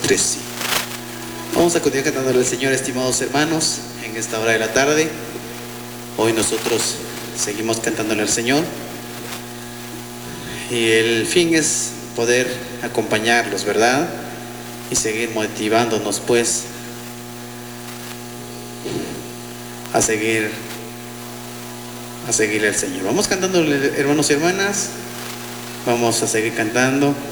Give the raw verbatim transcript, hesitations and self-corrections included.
entre sí. Vamos a continuar cantándole al Señor, estimados hermanos, en esta hora de la tarde. Hoy nosotros seguimos cantándole al Señor y el fin es poder acompañarlos, ¿verdad? Y seguir motivándonos pues a seguir a seguir al Señor. Vamos cantándole, hermanos y hermanas, vamos a seguir cantando.